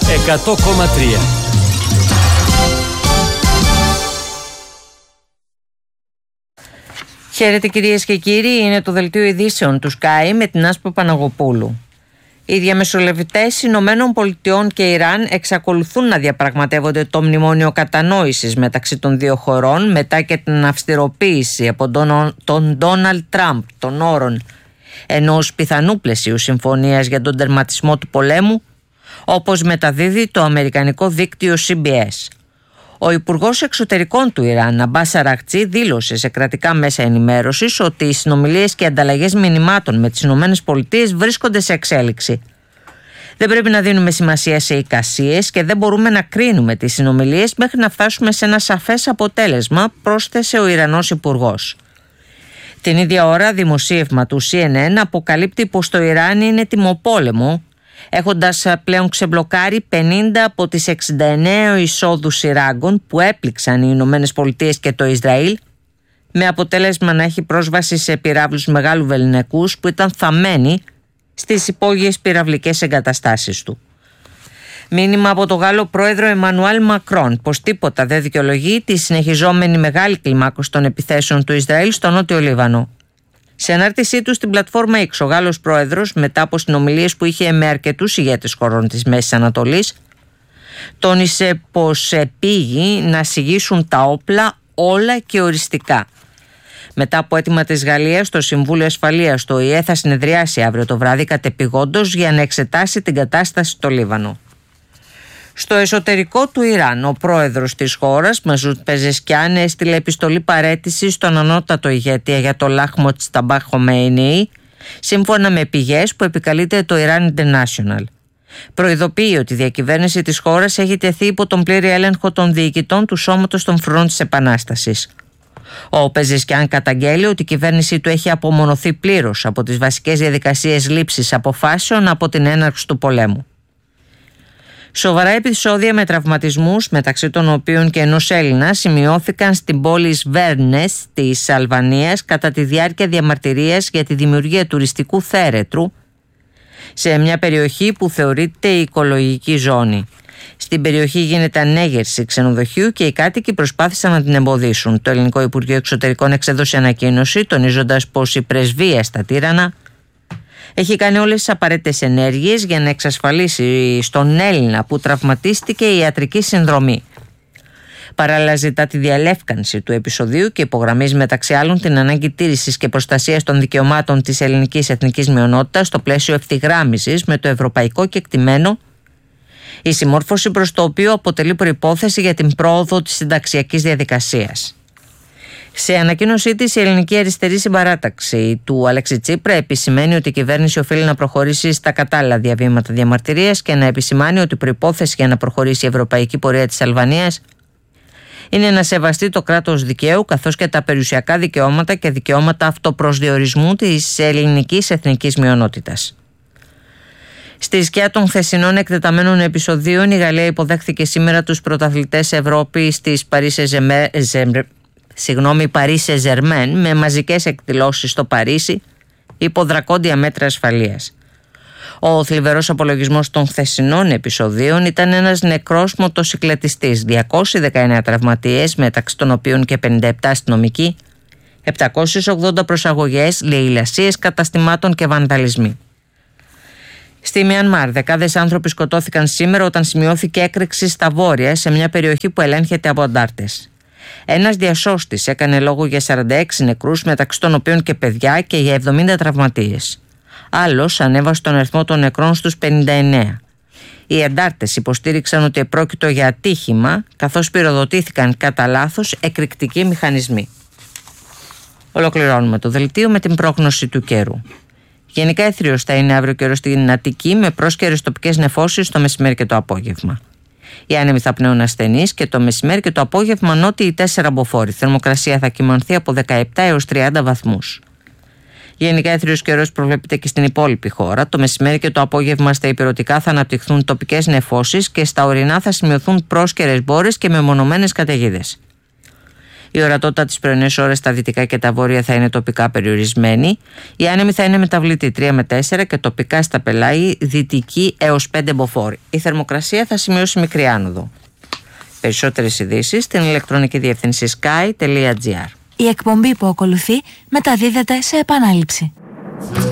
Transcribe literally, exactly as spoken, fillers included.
εκατό κόμμα τρία. Χαίρετε κυρίες και κύριοι, είναι το δελτίο ειδήσεων του Sky με την Άσπα Παναγοπούλου. Οι διαμεσολαβητές Ηνωμένων Πολιτειών και Ιράν εξακολουθούν να διαπραγματεύονται το μνημόνιο κατανόησης μεταξύ των δύο χωρών μετά και την αυστηροποίηση από τον Ντόναλντ Τραμπ των όρων ενός πιθανού πλαισίου συμφωνίας για τον τερματισμό του πολέμου, όπως μεταδίδει το αμερικανικό δίκτυο σι μπι ες. Ο Υπουργός Εξωτερικών του Ιράν, Αμπάς Αραγτσί, δήλωσε σε κρατικά μέσα ενημέρωσης ότι οι συνομιλίες και ανταλλαγές μηνυμάτων με τις ΗΠΑ βρίσκονται σε εξέλιξη. Δεν πρέπει να δίνουμε σημασία σε εικασίες και δεν μπορούμε να κρίνουμε τις συνομιλίες μέχρι να φτάσουμε σε ένα σαφές αποτέλεσμα, πρόσθεσε ο Ιρανός Υπουργός. Την ίδια ώρα, δημοσίευμα του σι εν εν αποκαλύπτει πως το Ιράν είναι τιμοπόλεμο, έχοντας πλέον ξεμπλοκάρει πενήντα από τις εξήντα εννέα εισόδους σειράγκων που έπληξαν οι Ηνωμένες Πολιτείες και το Ισραήλ, με αποτέλεσμα να έχει πρόσβαση σε πυράβλους μεγάλου βεληνικούς που ήταν θαμμένοι στις υπόγειες πυραυλικές εγκαταστάσεις του. Μήνυμα από τον Γάλλο πρόεδρο Εμμανουέλ Μακρόν πως τίποτα δεν δικαιολογεί τη συνεχιζόμενη μεγάλη κλιμάκωση των επιθέσεων του Ισραήλ στο Νότιο Λίβανο. Σε ανάρτησή του στην πλατφόρμα X, ο Γάλλος πρόεδρος, μετά από συνομιλίες που είχε με αρκετούς ηγέτες χωρών της Μέσης Ανατολής, τόνισε πως επήγει να συγγύσουν τα όπλα όλα και οριστικά. Μετά από αίτημα της Γαλλίας, το Συμβούλιο Ασφαλείας του Ο Η Ε θα συνεδριάσει αύριο το βράδυ κατεπηγόντως για να εξετάσει την κατάσταση στο Λίβανο. Στο εσωτερικό του Ιράν, ο πρόεδρος της χώρας, Μαζούτ Πεζεσκιάν, έστειλε επιστολή παραίτησης στον ανώτατο ηγέτη Αγιατολάχ Μοτζταμπά Χομέινι, σύμφωνα με πηγές που επικαλείται το Iran International. Προειδοποιεί ότι η διακυβέρνηση της χώρας έχει τεθεί υπό τον πλήρη έλεγχο των διοικητών του Σώματος των Φρουρών της Επανάστασης. Ο Πεζεσκιάν καταγγέλει ότι η κυβέρνησή του έχει απομονωθεί πλήρως από τις βασικές διαδικασίες λήψης αποφάσεων από την έναρξη του πολέμου. Σοβαρά επεισόδια με τραυματισμούς, μεταξύ των οποίων και ενός Έλληνα, σημειώθηκαν στην πόλη Σβέρνες της Αλβανίας κατά τη διάρκεια διαμαρτυρίας για τη δημιουργία τουριστικού θέρετρου σε μια περιοχή που θεωρείται η οικολογική ζώνη. Στην περιοχή γίνεται ανέγερση ξενοδοχείου και οι κάτοικοι προσπάθησαν να την εμποδίσουν. Το Ελληνικό Υπουργείο Εξωτερικών εξέδωσε ανακοίνωση τονίζοντας πως η πρεσβεία στα Τύρανα έχει κάνει όλες τις απαραίτητες ενέργειες για να εξασφαλίσει στον Έλληνα που τραυματίστηκε η ιατρική συνδρομή. Παράλληλα, ζητά τη διαλεύκανση του επεισοδίου και υπογραμμίζει μεταξύ άλλων την ανάγκη τήρησης και προστασίας των δικαιωμάτων της ελληνικής εθνικής μειονότητας στο πλαίσιο ευθυγράμμισης με το ευρωπαϊκό κεκτημένο, η συμμόρφωση προς το οποίο αποτελεί προϋπόθεση για την πρόοδο της συνταξιακής διαδικασίας. Σε ανακοίνωσή της, η Ελληνική Αριστερή Συμπαράταξη του Αλέξη Τσίπρα επισημαίνει ότι η κυβέρνηση οφείλει να προχωρήσει στα κατάλληλα διαβήματα διαμαρτυρίας και να επισημάνει ότι η προϋπόθεση για να προχωρήσει η ευρωπαϊκή πορεία της Αλβανίας είναι να σεβαστεί το κράτος δικαίου καθώς και τα περιουσιακά δικαιώματα και δικαιώματα αυτοπροσδιορισμού της ελληνικής εθνικής μειονότητας. Στη σκιά των χθεσινών εκτεταμένων επεισοδίων, η Γαλλία υποδέχθηκε σήμερα τους πρωταθλητές Ευρώπης στις Παρί Σεν-Ζερμέν με μαζικές εκδηλώσεις στο Παρίσι υπό δρακόντια μέτρα ασφαλείας. Ο θλιβερός απολογισμός των χθεσινών επεισοδίων ήταν ένας νεκρός μοτοσικλετιστής, διακόσιοι δεκαεννέα τραυματίες, μεταξύ των οποίων και πενήντα επτά αστυνομικοί, επτακόσιες ογδόντα προσαγωγές, λαιλασίες καταστημάτων και βανδαλισμοί. Στη Μιανμάρ, δεκάδες άνθρωποι σκοτώθηκαν σήμερα όταν σημειώθηκε έκρηξη στα βόρεια σε μια περιοχή που ελέγχεται από αντάρτες. Ένας διασώστης έκανε λόγο για σαράντα έξι νεκρούς, μεταξύ των οποίων και παιδιά, και για εβδομήντα τραυματίες. Άλλος ανέβασε τον αριθμό των νεκρών στους πενήντα εννέα. Οι αντάρτες υποστήριξαν ότι επρόκειτο για ατύχημα, καθώς πυροδοτήθηκαν κατά λάθος εκρηκτικοί μηχανισμοί. Ολοκληρώνουμε το δελτίο με την πρόγνωση του καιρού. Γενικά αιθρίως θα είναι αύριο καιρό στην Αττική, με πρόσκαιρες τοπικές νεφώσεις το μεσημέρι και το απόγευμα. Οι άνεμοι θα πνέουν ασθενείς και το μεσημέρι και το απόγευμα νότιοι τέσσερα μποφόρ. Η θερμοκρασία θα κυμανθεί από δεκαεπτά έως τριάντα βαθμούς. Γενικά αιθρίως καιρός προβλέπεται και στην υπόλοιπη χώρα. Το μεσημέρι και το απόγευμα στα ηπειρωτικά θα αναπτυχθούν τοπικές νεφώσεις και στα ορεινά θα σημειωθούν πρόσκαιρες μπόρες και μεμονωμένες καταιγίδες. Η ορατότητα τις πρωινές ώρες στα δυτικά και τα βόρεια θα είναι τοπικά περιορισμένη. Η άνεμη θα είναι μεταβλητή τρία με τέσσερα και τοπικά στα Πελάη δυτική έως πέντε μποφόρ. Η θερμοκρασία θα σημειώσει μικρή άνοδο. Περισσότερες ειδήσεις στην ηλεκτρονική διεύθυνση sky τελεία gr. Η εκπομπή που ακολουθεί μεταδίδεται σε επανάληψη.